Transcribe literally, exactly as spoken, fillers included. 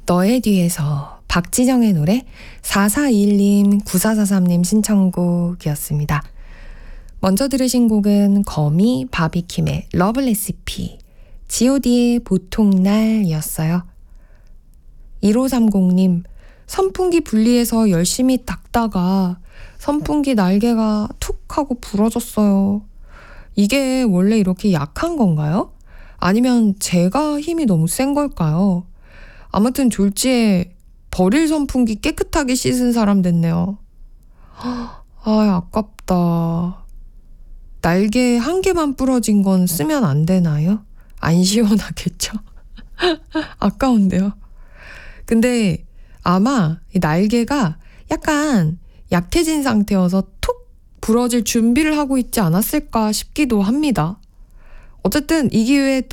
너의 뒤에서 박지정의 노래 사사이일 님 구사사삼 님 신청곡이었습니다. 먼저 들으신 곡은 거미 바비킴의 러브 레시피, 지오디의 보통날이었어요. 일오삼공 님, 선풍기 분리해서 열심히 닦다가 선풍기 날개가 툭 하고 부러졌어요. 이게 원래 이렇게 약한 건가요? 아니면 제가 힘이 너무 센 걸까요? 아무튼 졸지에 버릴 선풍기 깨끗하게 씻은 사람 됐네요. 아, 아깝다. 날개 한 개만 부러진 건 쓰면 안 되나요? 안 시원하겠죠? 아까운데요. 근데 아마 이 날개가 약간 약해진 상태여서 툭 부러질 준비를 하고 있지 않았을까 싶기도 합니다. 어쨌든 이 기회에 또